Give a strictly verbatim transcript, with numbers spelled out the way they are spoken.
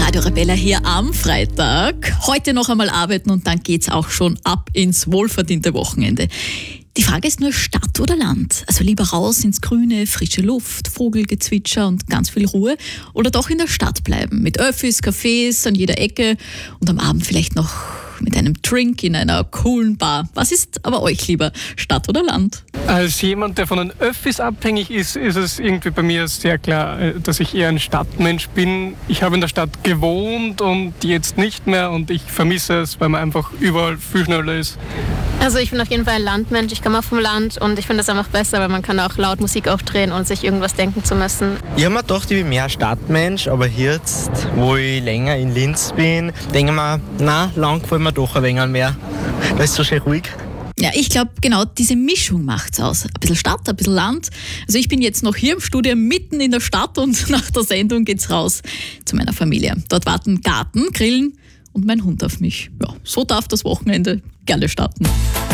Radio Arabella hier am Freitag. Heute noch einmal arbeiten und dann geht's auch schon ab ins wohlverdiente Wochenende. Die Frage ist nur Stadt oder Land? Also lieber raus ins Grüne, frische Luft, Vogelgezwitscher und ganz viel Ruhe oder doch in der Stadt bleiben mit Öffis, Cafés an jeder Ecke und am Abend vielleicht noch mit einem Drink in einer coolen Bar. Was ist aber euch lieber, Stadt oder Land? Als jemand, der von den Öffis abhängig ist, ist es irgendwie bei mir sehr klar, dass ich eher ein Stadtmensch bin. Ich habe in der Stadt gewohnt und jetzt nicht mehr und ich vermisse es, weil man einfach überall viel schneller ist. Also ich bin auf jeden Fall ein Landmensch, ich komme auch vom Land und ich finde es einfach besser, weil man kann auch laut Musik aufdrehen und sich irgendwas denken zu müssen. Ich habe mir gedacht, ich bin mehr Stadtmensch, aber jetzt, wo ich länger in Linz bin, denke ich mir, na, lang gefällt mir doch ein wenig mehr. Da ist so schön ruhig. Ja, ich glaube, genau diese Mischung macht's aus. Ein bisschen Stadt, ein bisschen Land. Also ich bin jetzt noch hier im Studio mitten in der Stadt und nach der Sendung geht's raus zu meiner Familie. Dort warten Garten, Grillen und mein Hund auf mich. Ja, so darf das Wochenende gerne starten.